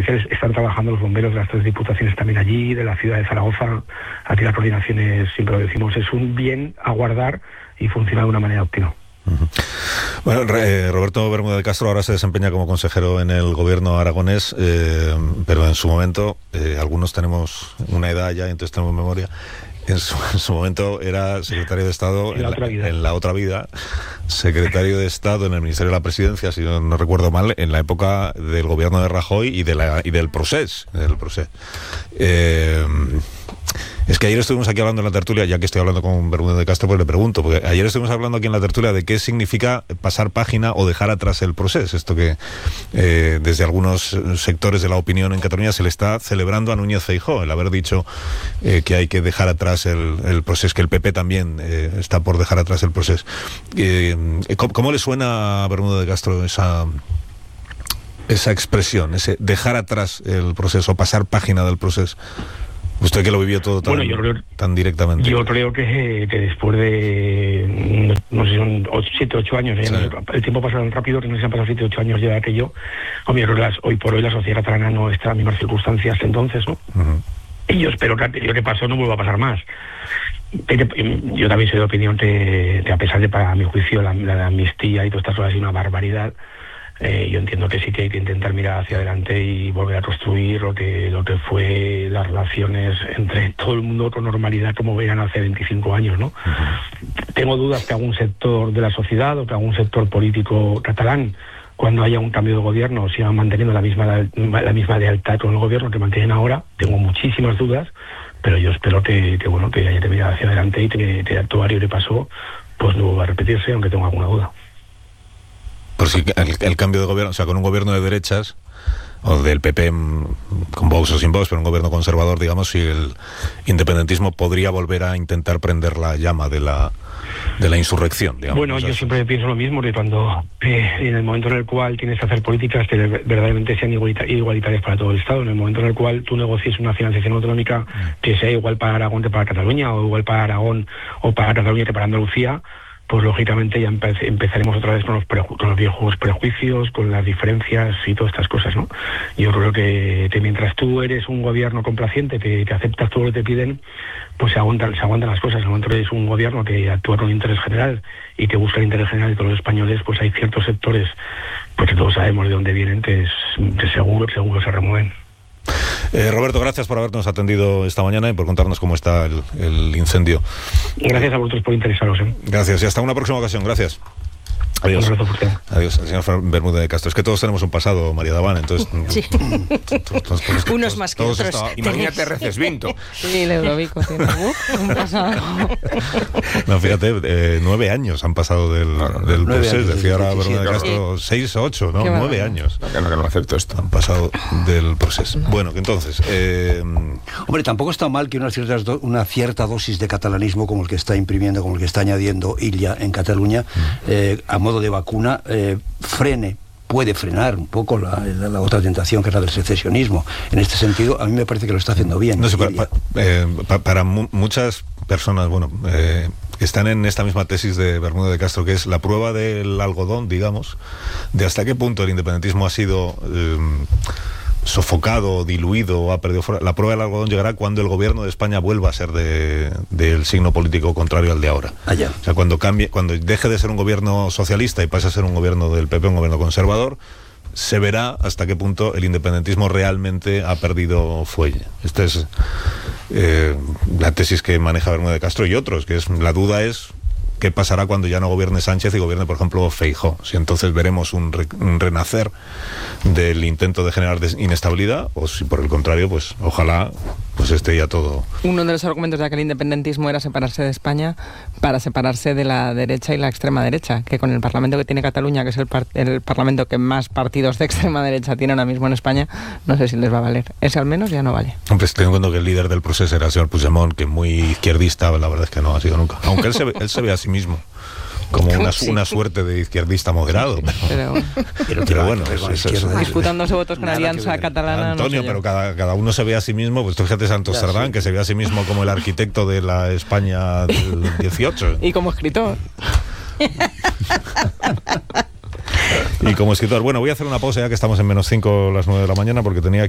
están trabajando los bomberos de las 3 diputaciones también allí, de la ciudad de Zaragoza. Aquí las coordinaciones, siempre lo decimos, es un bien a guardar y funciona de una manera óptima. Bueno, Roberto Bermúdez de Castro ahora se desempeña como consejero en el gobierno aragonés, pero en su momento, algunos tenemos una edad ya, entonces tenemos memoria. En su momento era secretario de Estado en la otra vida, secretario de Estado en el Ministerio de la Presidencia, si no recuerdo mal, en la época del gobierno de Rajoy y del Procés. Es que ayer estuvimos aquí hablando en la tertulia, ya que estoy hablando con Bermúdez de Castro, pues le pregunto, porque ayer estuvimos hablando aquí en la tertulia de qué significa pasar página o dejar atrás el Procés, esto que desde algunos sectores de la opinión en Cataluña se le está celebrando a Núñez Feijóo, el haber dicho que hay que dejar atrás el Procés, que el PP también está por dejar atrás el Procés. ¿Cómo le suena a Bermúdez de Castro esa expresión, ese dejar atrás el proceso, pasar página del proceso? Usted que lo vivió todo tan directamente. Yo creo que después de, no sé, son 7 o 8 años, sí. El tiempo pasa tan rápido que no se han pasado 7 o 8 años ya de aquello. Hombre, hoy por hoy la sociedad catalana no está en las mismas circunstancias que entonces, ¿no? Uh-huh. Y yo espero que aquello que pasó no vuelva a pasar más. Yo también soy de opinión que a pesar de, para mi juicio, la amnistía y todas estas cosas es una barbaridad. Yo entiendo que sí que hay que intentar mirar hacia adelante y volver a construir lo que fue las relaciones entre todo el mundo con normalidad como eran hace 25 años, ¿no? Uh-huh. Tengo dudas que algún sector de la sociedad o que algún sector político catalán, cuando haya un cambio de gobierno, siga manteniendo la misma lealtad con el gobierno que mantienen ahora. Tengo muchísimas dudas, pero yo espero que haya que mirar hacia adelante y que todo aquello que pasó pues no va a repetirse, aunque tengo alguna duda. Por si el cambio de gobierno, o sea, con un gobierno de derechas, o del PP con Vox o sin Vox, pero un gobierno conservador, digamos, si el independentismo podría volver a intentar prender la llama de la insurrección, digamos. Bueno, yo siempre pienso lo mismo, que cuando en el momento en el cual tienes que hacer políticas que verdaderamente sean igualitarias para todo el Estado, en el momento en el cual tú negocies una financiación autonómica que sea igual para Aragón que para Cataluña, o igual para Aragón o para Cataluña que para Andalucía, pues lógicamente ya empezaremos otra vez con los viejos prejuicios, con las diferencias y todas estas cosas, ¿no? Yo creo que mientras tú eres un gobierno complaciente, que aceptas todo lo que te piden, pues se aguantan las cosas. En el momento que eres un gobierno que actúa con interés general y que busca el interés general de todos los españoles, pues hay ciertos sectores, pues que todos sabemos de dónde vienen, que seguro se remueven. Roberto, gracias por habernos atendido esta mañana y por contarnos cómo está el incendio. Gracias a vosotros por interesaros. Gracias y hasta una próxima ocasión. Gracias. Adiós. Adiós, señor Bermúdez de Castro. Es que todos tenemos un pasado, María Daván, entonces... Sí. Unos más que otros. Imagínate Recesvinto. Sí, el Eurobico tiene un pasado. No, fíjate, 9 años han pasado del proceso. Decía ahora Bermúdez de Castro, 6 o 8, ¿no? 9 años. Que no acepto esto. Han pasado del proceso. Bueno, que entonces... Hombre, tampoco está mal que una cierta dosis de catalanismo como el que está imprimiendo, como el que está añadiendo Illa en Cataluña, a modo de vacuna, puede frenar un poco la otra tentación, que es la del secesionismo. En este sentido, a mí me parece que lo está haciendo bien. No sé, para muchas personas, están en esta misma tesis de Bermúdez de Castro, que es la prueba del algodón, digamos, de hasta qué punto el independentismo ha sido... sofocado, diluido, ha perdido fuerza. La prueba del algodón llegará cuando el gobierno de España vuelva a ser del signo político contrario al de ahora. Allá. O sea, cuando deje de ser un gobierno socialista y pase a ser un gobierno del PP, un gobierno conservador, se verá hasta qué punto el independentismo realmente ha perdido fuelle. Esta es la tesis que maneja Bermúdez de Castro y otros, que es la duda es qué pasará cuando ya no gobierne Sánchez y gobierne, por ejemplo, Feijóo. Si entonces veremos un renacer del intento de generar inestabilidad, o si por el contrario, pues ojalá pues esté ya todo. Uno de los argumentos de aquel independentismo era separarse de España para separarse de la derecha y la extrema derecha, que con el Parlamento que tiene Cataluña, que es el Parlamento que más partidos de extrema derecha tiene ahora mismo en España, no sé si les va a valer. Ese al menos ya no vale. Hombre, tengo en cuenta que el líder del proceso era el señor Puigdemont, que muy izquierdista, la verdad es que no ha sido nunca. Aunque él se ve a sí mismo como una suerte de izquierdista moderado, pero bueno, disputándose votos con Alianza Catalana, Antonio, no sé pero cada uno se ve a sí mismo. Pues tú fíjate Santos Cerdán, sí, que se ve a sí mismo como el arquitecto de la España del 18 y como escritor. Y como escritor. Bueno, voy a hacer una pausa ya que estamos en -5 las 9 de la mañana, porque tenía